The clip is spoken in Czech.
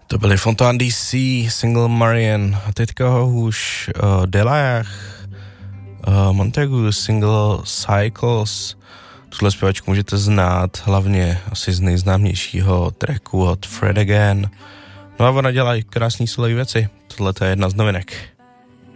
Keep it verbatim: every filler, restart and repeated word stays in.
To byly Fontaine D C, Single Marian a teďka už uh, Delach, uh, Montegu, Single Cycles. Tuhle zpěvačku můžete znát hlavně asi z nejznámějšího tracku od Fred Again. No a ona dělá krásný solové věci. Tohle je jedna z novinek.